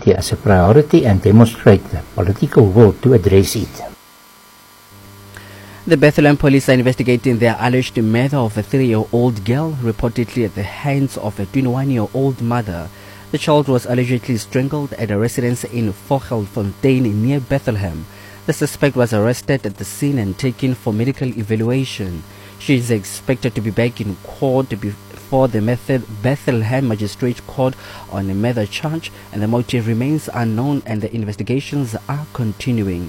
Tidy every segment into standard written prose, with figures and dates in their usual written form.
security as a priority and demonstrate the political will to address it. The Bethlehem police are investigating the alleged murder of a 3-year-old girl, reportedly at the hands of a 21-year-old mother. The child was allegedly strangled at a residence in Vogelfontein near Bethlehem. The suspect was arrested at the scene and taken for medical evaluation. She is expected to be back in court before the Bethlehem Magistrate Court on a murder charge, and the motive remains unknown and the investigations are continuing.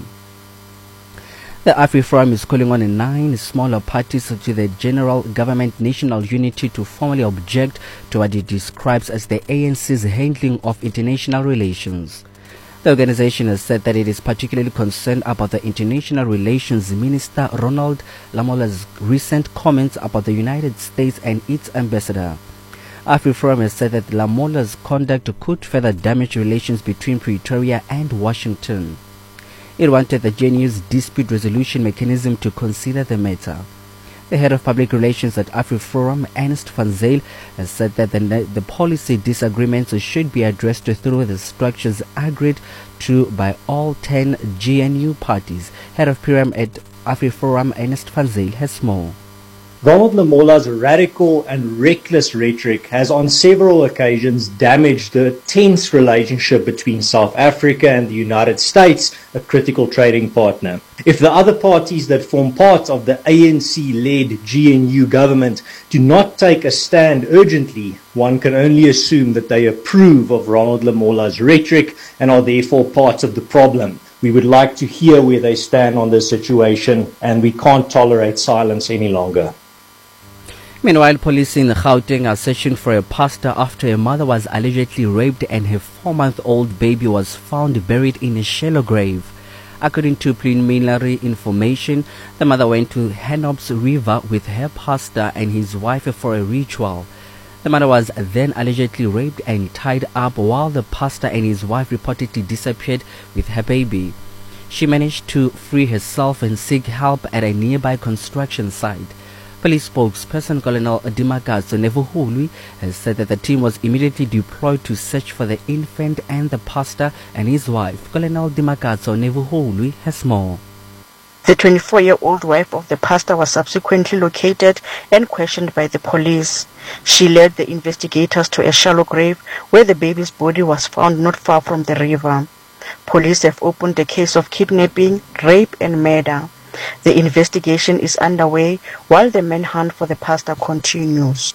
The AfriForum is calling on 9 smaller parties to the General Government National Unity to formally object to what it describes as the ANC's handling of international relations. The organization has said that it is particularly concerned about the International Relations Minister Ronald Lamola's recent comments about the United States and its ambassador. AfriForum has said that Lamola's conduct could further damage relations between Pretoria and Washington. It wanted the GNU's dispute resolution mechanism to consider the matter. The head of public relations at AfriForum, Ernst van Zyl, has said that the policy disagreements should be addressed through the structures agreed to by all 10 GNU parties. Head of PRM at AfriForum, Ernst van Zyl, has more. Ronald Lamola's radical and reckless rhetoric has on several occasions damaged the tense relationship between South Africa and the United States, a critical trading partner. If the other parties that form part of the ANC-led GNU government do not take a stand urgently, one can only assume that they approve of Ronald Lamola's rhetoric and are therefore part of the problem. We would like to hear where they stand on this situation, and we can't tolerate silence any longer. Meanwhile, police in Gauteng are searching for a pastor after a mother was allegedly raped and her 4-month-old baby was found buried in a shallow grave. According to preliminary information, the mother went to Henops River with her pastor and his wife for a ritual. The mother was then allegedly raped and tied up while the pastor and his wife reportedly disappeared with her baby. She managed to free herself and seek help at a nearby construction site. Police spokesperson Colonel Dimakatso Nevuhulwi has said that the team was immediately deployed to search for the infant and the pastor and his wife. Colonel Dimakatso Nevuhulwi has more. The 24-year-old wife of the pastor was subsequently located and questioned by the police. She led the investigators to a shallow grave where the baby's body was found not far from the river. Police have opened a case of kidnapping, rape and murder. The investigation is underway while the manhunt for the pastor continues.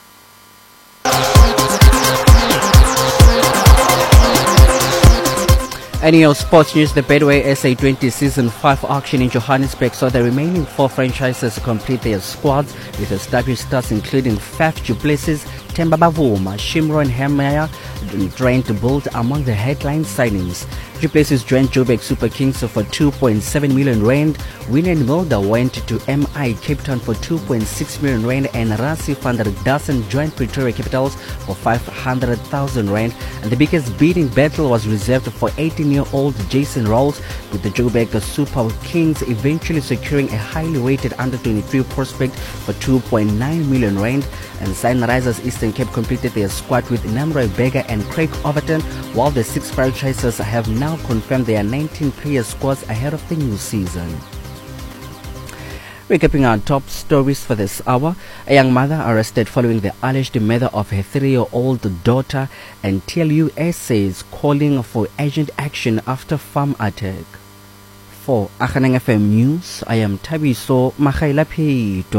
And in your sports news, the Betway SA20 Season 5 auction in Johannesburg saw the remaining 4 franchises complete their squads with established stars including Faf du Plessis, Themba Bavuma, Shimron Hermeyer, Trent Bolt among the headline signings. Du Plessis joined Joburg Super Kings for 2.7 million rand. Wynand Mulder went to MI Cape Town for 2.6 million rand, and Rassie van der Dassen joined Pretoria Capitals for 500,000 rand. And the biggest bidding battle was reserved for 18-year-old Jason Rawls, with the Joburg Super Kings eventually securing a highly rated under-23 prospect for 2.9 million rand. And Sunrisers Eastern Cape completed their squad with Namroy Berger and Craig Overton, while the 6 franchises have now confirmed their 19-player squads ahead of the new season. Recapping our top stories for this hour, a young mother arrested following the alleged murder of her 3-year-old daughter, and TLU essays calling for urgent action after farm attack. For Akhaneng FM News, I am Tabiso Makhailapito.